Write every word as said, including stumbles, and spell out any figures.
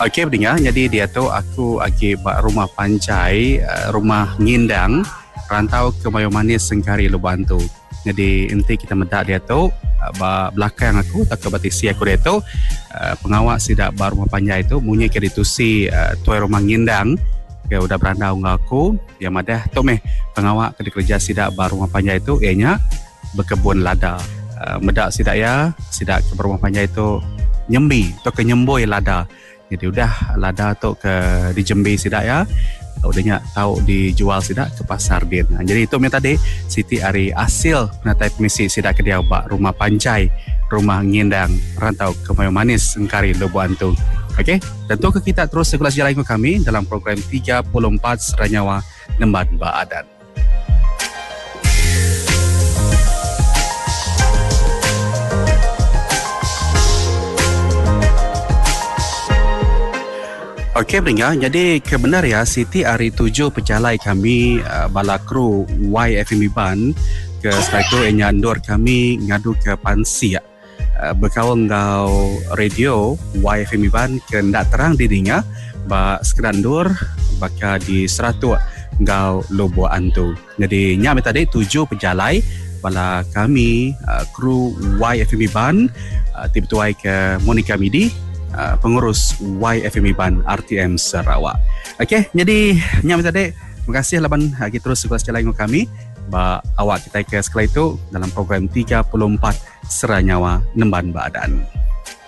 Okey pendengar, jadi dia tu aku agi buat rumah panjai, uh, rumah ngindang, rantau ke Mayu Manis Sengkari Lubang tu. Jadi nanti kita medak dia tu uh, belakang aku tak batisi aku dia tu uh, pengawak sidak bar rumah panjai tu munyi ke ditusi uh, tuai rumah ngindang ke udah berandau dengan aku yang madah tu meh pengawak ke kerja sidak bar rumah panjai tu ianya berkebun lada. Uh, medak sidak ya sidak ke rumah panjai tu nyembi atau ke nyemboi lada. Jadi udah lada tu ke dijembi sidak ya. Udahnya tahu dijual sidak ke pasar din. Nah, jadi itu minta tadi Siti Ari hasil penatai permisi sidak ke dia bak rumah panjai, rumah ngindang rantau ke Mayu Manis Sengkari Lubang tu. Okey, tentu ke kita terus sirkulasi jalan dengan kami dalam program tiga puluh empat Seranyawa Nemban Baadan. Okey pendengar, jadi kebenar ya Siti Ari tujuh pejalai kami uh, bala kru Y F M Ban ke setelah itu enyandur kami ngadu ke Pansi ya. Uh, berkawan ngau radio Y F M Ban ke ndak terang dirinya ba sekerandur baka di seratu ngau lobo antu. Jadi nyam tadi tujuh pejalai bala kami uh, kru Y F M Ban uh, tiba-tiba ke Monica Midi Uh, pengurus Y F M Ban R T M Sarawak. Okey, jadi nyam tadi terima kasih laban lagi terus sekelas jalan dengan kami ba awak kita ke sekali itu dalam program tiga puluh empat Seranyawa Nemban Baadan.